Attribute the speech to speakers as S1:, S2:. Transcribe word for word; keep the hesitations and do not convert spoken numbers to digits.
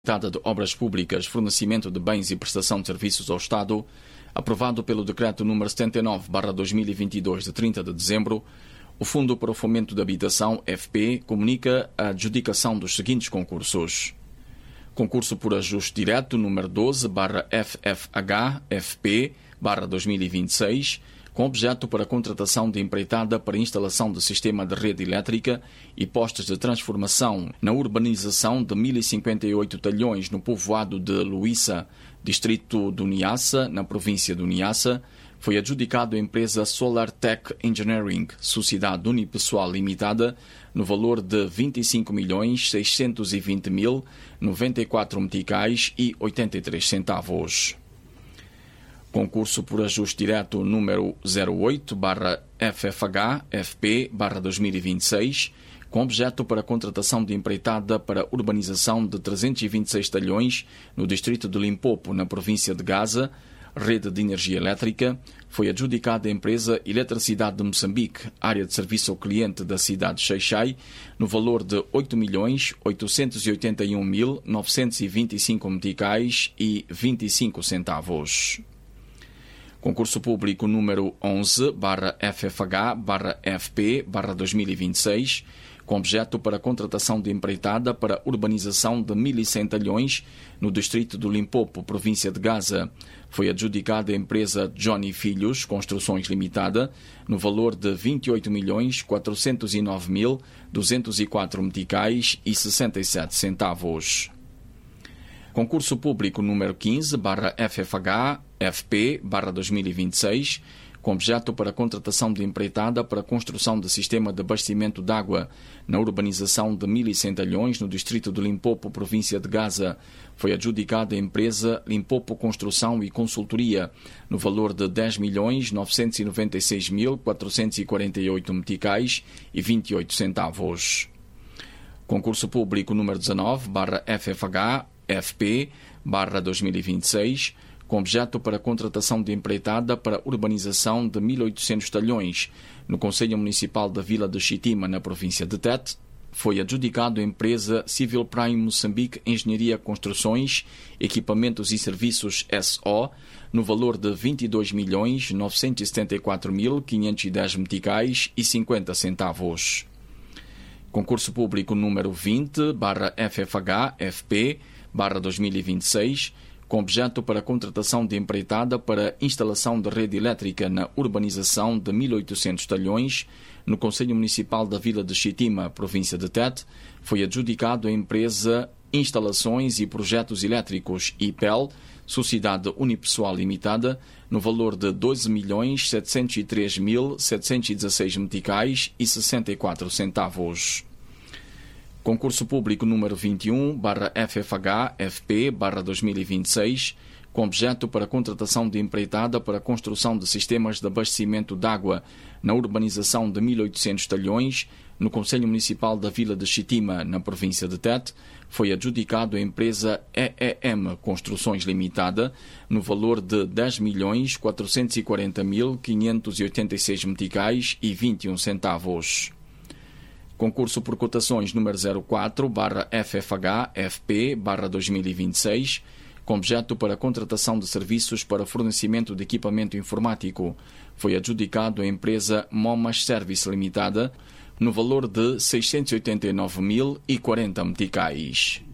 S1: de Obras Públicas, Fornecimento de Bens e Prestação de Serviços ao Estado, aprovado pelo Decreto número setenta e nove barra dois mil e vinte e dois, de trinta de dezembro, o Fundo para o Fomento da Habitação, F P, comunica a adjudicação dos seguintes concursos. Concurso por ajuste direto número doze barra F F H F P barra dois mil e vinte e seis, com objeto para a contratação de empreitada para instalação de sistema de rede elétrica e postes de transformação na urbanização de mil e cinquenta e oito talhões no povoado de Luísa, distrito do Niassa, na província do Niassa, foi adjudicado à empresa SolarTech Engineering, Sociedade Unipessoal Limitada, no valor de vinte e cinco milhões seiscentos e vinte mil noventa e quatro meticais e oitenta e três centavos. Concurso por ajuste direto número zero oito barra F F H F P barra dois mil e vinte e seis, com objeto para a contratação de empreitada para urbanização de trezentos e vinte e seis talhões no distrito de Limpopo, na província de Gaza, rede de energia elétrica, foi adjudicada à empresa Eletricidade de Moçambique, área de serviço ao cliente da cidade de Xai-Xai, no valor de oito milhões oitocentos e oitenta e um mil novecentos e vinte e cinco meticais e vinte e cinco centavos. Concurso público número onze barra F F H barra F P barra dois mil e vinte e seis, com objeto para a contratação de empreitada para a urbanização de mil e cem talhões no distrito do Limpopo, província de Gaza. Foi adjudicada à empresa Johnny Filhos Construções Limitada, no valor de vinte e oito milhões quatrocentos e nove mil duzentos e quatro meticais e sessenta e sete centavos. Concurso público número quinze barra F F H F P barra dois mil e vinte e seis, com objeto para a contratação de empreitada para a construção de sistema de abastecimento de água na urbanização de mil e cem talhões no distrito de Limpopo, província de Gaza. Foi adjudicada à empresa Limpopo Construção e Consultoria, no valor de dez milhões novecentos e noventa e seis mil quatrocentos e quarenta e oito meticais e vinte e oito centavos. Concurso público número dezanove barra F F H F P barra dois mil e vinte e seis, com objeto para a contratação de empreitada para a urbanização de mil e oitocentos talhões no Conselho Municipal da Vila de Xitima, na província de Tete, foi adjudicado à empresa Civil Prime Moçambique Engenharia Construções, Equipamentos e Serviços S O, no valor de vinte e dois milhões novecentos e setenta e quatro mil quinhentos e dez meticais e cinquenta centavos. Concurso público número vinte barra F F H F P barra dois mil e vinte e seis, com objeto para a contratação de empreitada para a instalação de rede elétrica na urbanização de mil e oitocentos talhões no Conselho Municipal da Vila de Xitima, província de Tete, foi adjudicado à empresa Instalações e Projetos Elétricos I P E L, Sociedade Unipessoal Limitada, no valor de doze milhões setecentos e três mil setecentos e dezesseis meticais e sessenta e quatro centavos. Concurso público número vinte e um barra F F H F P barra dois mil e vinte e seis, com objeto para a contratação de empreitada para a construção de sistemas de abastecimento de água na urbanização de mil e oitocentos talhões no Conselho Municipal da Vila de Xitima, na província de Tete, foi adjudicado à empresa E E M Construções Limitada, no valor de dez milhões quatrocentos e quarenta mil quinhentos e oitenta e seis meticais e vinte e um centavos. Concurso por cotações número zero quatro barra F F H F P barra dois mil e vinte e seis, com objeto para a contratação de serviços para fornecimento de equipamento informático, foi adjudicado à empresa Momas Service Limitada, no valor de seiscentos e oitenta e nove mil e quarenta meticais.